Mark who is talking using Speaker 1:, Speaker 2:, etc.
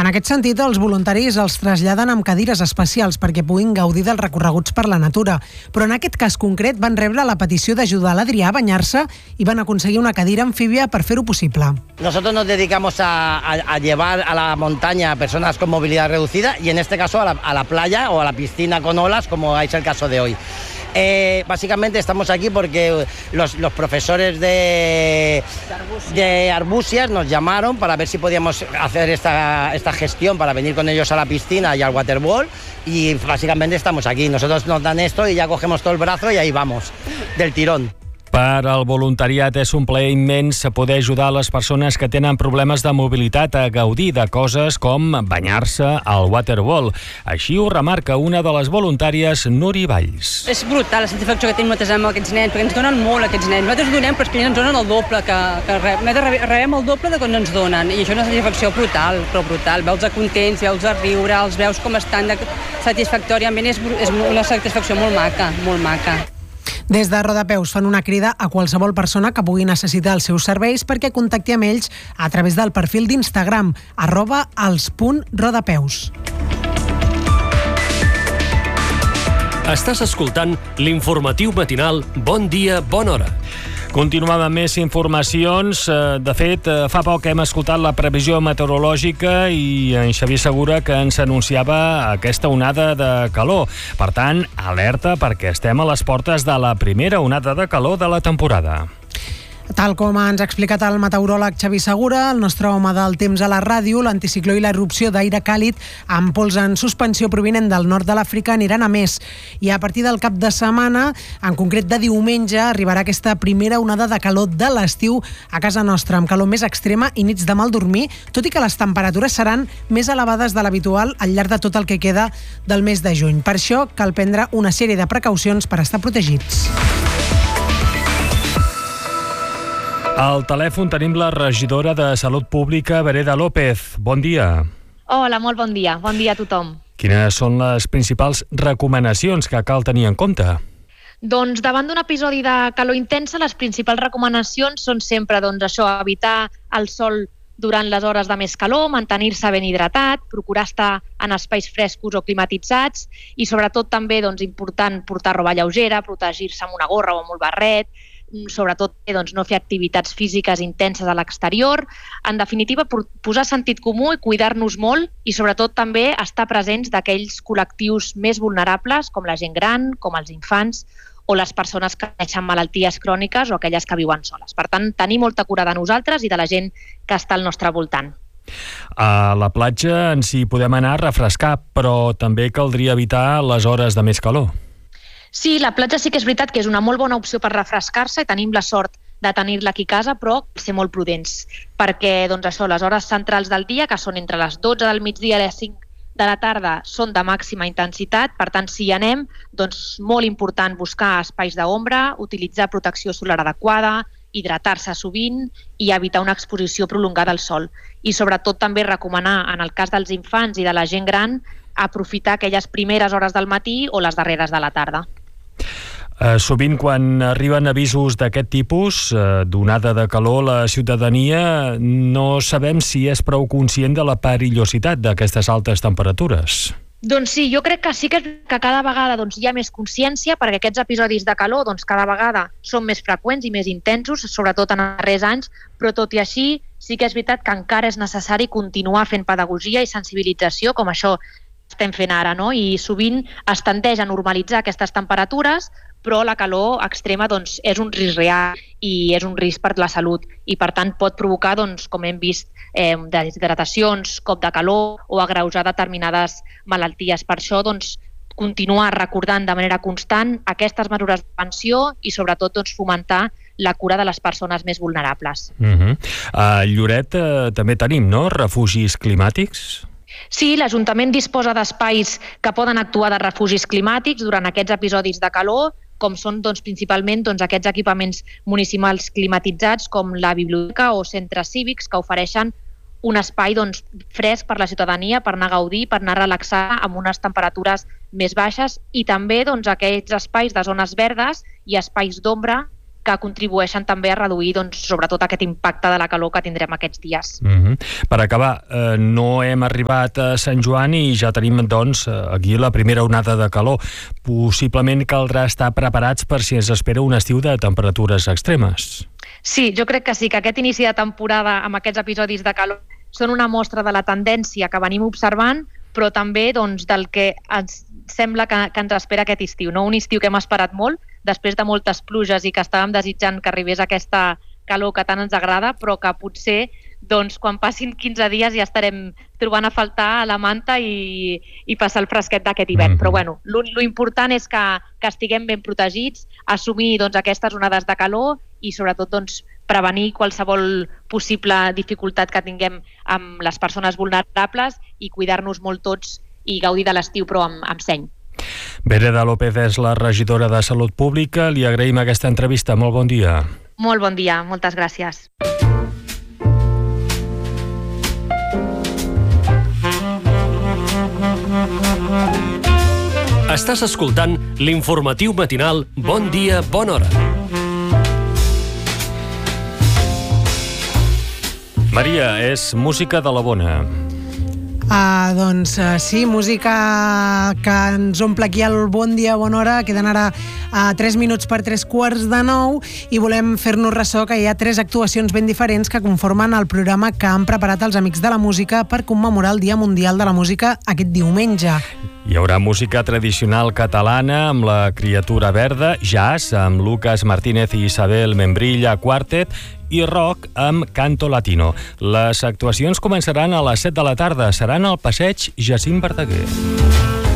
Speaker 1: En aquest sentit, els voluntaris els traslladen amb cadires especials perquè puguin gaudir dels recorreguts per la natura. Però en aquest cas concret van rebre la petició d'ajudar l'Adrià a banyar-se i van aconseguir una cadira amfíbia per fer-ho possible.
Speaker 2: Nosotros nos dedicamos a llevar a la montaña a personas con movilidad reducida y en este caso a la playa o a la piscina con olas, como es el caso de hoy. Básicamente estamos aquí porque los profesores de Arbusias nos llamaron para ver si podíamos hacer esta gestión para venir con ellos a la piscina y al waterball, y básicamente estamos aquí. Nosotros nos dan esto y ya cogemos todo el brazo y ahí vamos, del tirón.
Speaker 3: Per al voluntariat és un plaer immens poder ajudar les persones que tenen problemes de mobilitat a gaudir de coses com banyar-se al waterball. Així ho remarca una de les voluntàries, Nuri Valls.
Speaker 4: És brutal la satisfacció que tenim nosaltres amb aquests nens, perquè ens donen molt aquests nens. Nosaltres donem, però ells ens donen el doble que nosaltres rebem el doble de quan ens donen, i això és una satisfacció brutal, però brutal. Veus-los contents, veus-los riure, els veus com estan satisfactòriament, és una satisfacció molt maca, molt maca.
Speaker 1: Des de Rodapeus fan una crida a qualsevol persona que pugui necessitar els seus serveis perquè contacti amb ells a través del perfil d'Instagram @els.rodapeus.
Speaker 5: Estàs escoltant l'informatiu matinal Bon Dia, Bona Hora.
Speaker 3: Continuem amb més informacions. De fet, fa poc hem escoltat la previsió meteorològica i en Xavier Segura que ens anunciava aquesta onada de calor. Per tant, alerta perquè estem a les portes de la primera onada de calor de la temporada.
Speaker 1: Tal com ens ha explicat el meteoròleg Xavier Segura, el nostre home del temps a la ràdio, l'anticicló i la irrupció d'aire càlid amb pols en suspensió provinent del nord de l'Àfrica aniran a més. I a partir del cap de setmana, en concret de diumenge, arribarà aquesta primera onada de calor de l'estiu a casa nostra, amb calor més extrema i nits de mal dormir, tot i que les temperatures seran més elevades de l'habitual al llarg de tot el que queda del mes de juny. Per això cal prendre una sèrie de precaucions per estar protegits.
Speaker 3: Al telèfon tenim la regidora de Salut Pública, Vereda López. Bon dia.
Speaker 6: Hola, molt bon dia. Bon dia a tothom.
Speaker 3: Quines són les principals recomanacions que cal tenir en compte?
Speaker 6: Doncs davant d'un episodi de calor intensa, les principals recomanacions són sempre evitar el sol durant les hores de més calor, mantenir-se ben hidratat, procurar estar en espais frescos o climatitzats i sobretot també important portar roba lleugera, protegir-se amb una gorra o amb un barret, sobretot no fer activitats físiques intenses a l'exterior. En definitiva, posar sentit comú i cuidar-nos molt i sobretot també estar presents d'aquells col·lectius més vulnerables com la gent gran, com els infants o les persones que pateixen malalties cròniques o aquelles que viuen soles. Per tant, tenir molta cura de nosaltres i de la gent que està al nostre voltant.
Speaker 3: A la platja ens hi podem anar a refrescar, però també caldria evitar les hores de més calor.
Speaker 6: Sí, la platja sí que és veritat que és una molt bona opció per refrescar-se i tenim la sort de tenir-la aquí a casa, però ser molt prudents, perquè les hores centrals del dia, que són entre les 12 del migdia i les 5 de la tarda, són de màxima intensitat. Per tant, si hi anem, molt important buscar espais d'ombra, utilitzar protecció solar adequada, hidratar-se sovint i evitar una exposició prolongada al sol. I sobretot també recomanar, en el cas dels infants i de la gent gran, aprofitar aquelles primeres hores del matí o les darreres de la tarda.
Speaker 3: Sovint, quan arriben avisos d'aquest tipus, d'onada de calor, la ciutadania no sabem si és prou conscient de la perillositat d'aquestes altes temperatures.
Speaker 6: Doncs sí, jo crec que sí que cada vegada hi ha més consciència, perquè aquests episodis de calor cada vegada són més freqüents i més intensos, sobretot en els darrers anys, però tot i així sí que és veritat que encara és necessari continuar fent pedagogia i sensibilització, com això estem fent ara, no? I sovint es tendeix a normalitzar aquestes temperatures, però la calor extrema és un risc real i és un risc per la salut i per tant pot provocar, com hem vist, deshidratacions, cop de calor o agreujar determinades malalties. Per això continuar recordant de manera constant aquestes mesures de prevenció i sobretot fomentar la cura de les persones més vulnerables.
Speaker 3: A Lloret també tenim, no?, refugis climàtics?
Speaker 6: Sí, l'Ajuntament disposa d'espais que poden actuar de refugis climàtics durant aquests episodis de calor, com són principalment aquests equipaments municipals climatitzats com la biblioteca o centres cívics que ofereixen un espai fresc per la ciutadania per anar a gaudir, per anar a relaxar amb unes temperatures més baixes i també aquells espais de zones verdes i espais d'ombra que contribueixen també a reduir sobretot aquest impacte de la calor que tindrem aquests dies.
Speaker 3: Per acabar, no hem arribat a Sant Joan i ja tenim aquí la primera onada de calor. Possiblement caldrà estar preparats per si ens espera un estiu de temperatures extremes.
Speaker 6: Sí, jo crec que sí, que aquest inici de temporada amb aquests episodis de calor són una mostra de la tendència que venim observant, però també del que ens sembla que ens espera aquest estiu. Un estiu que hem esperat molt, després de moltes pluges i que estàvem desitjant que arribés aquesta calor que tant ens agrada, però que potser quan passin 15 dies ja estarem trobant a faltar la manta i passar el fresquet d'aquest hivern. Però bueno, lo important és que estiguem ben protegits, assumir aquestes onades de calor i sobretot prevenir qualsevol possible dificultat que tinguem amb les persones vulnerables i cuidar-nos molt tots i gaudir de l'estiu però amb seny.
Speaker 3: Vereda López és la regidora de Salut Pública. Li agraïm aquesta entrevista. Molt bon dia.
Speaker 6: Molt bon dia. Moltes gràcies.
Speaker 5: Estàs escoltant l'informatiu matinal Bon Dia, Bona Hora.
Speaker 3: Maria, és música de la bona.
Speaker 1: Sí, música que ens omple aquí al Bon Dia, Bona Hora. Queden ara 3 minuts per 3:45 i volem fer-nos ressò que hi ha 3 actuacions ben diferents que conformen el programa que han preparat els Amics de la Música per commemorar el Dia Mundial de la Música aquest diumenge.
Speaker 3: Hi haurà música tradicional catalana amb la Criatura Verda, jazz amb Lucas Martínez i Isabel Membrilla Quartet i rock amb Canto Latino. Les actuacions començaran a les 7 de la tarda. Seran al passeig Jacint Verdaguer.